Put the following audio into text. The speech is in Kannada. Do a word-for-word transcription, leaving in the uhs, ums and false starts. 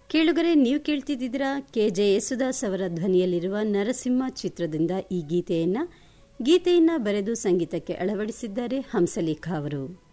ಕೇಳುಗರೆ, ನೀವು ಕೇಳ್ತಿದ್ದೀರಾ ಕೆ ಜೆ ಯೇಸುದಾಸ್ ಅವರ ಧ್ವನಿಯಲ್ಲಿರುವ ನರಸಿಂಹ ಚಿತ್ರದಿಂದ ಈ ಗೀತೆಯನ್ನ ಗೀತೆಯನ್ನ ಬರೆದು ಸಂಗೀತಕ್ಕೆ ಅಳವಡಿಸಿದ್ದಾರೆ ಹಂಸಲೇಖ ಅವರು.